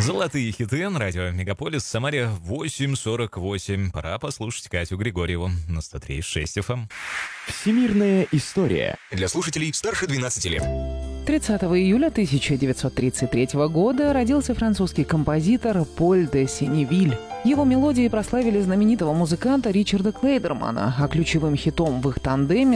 Золотые хиты, радио Мегаполис, Самаре 8:48. Пора послушать Катю Григорьеву на 103.6 FM. Всемирная история. Для слушателей старше 12 лет. 30 июля 1933 года родился французский композитор Поль де Сеневиль. Его мелодии прославили знаменитого музыканта Ричарда Клейдермана, а ключевым хитом в их тандеме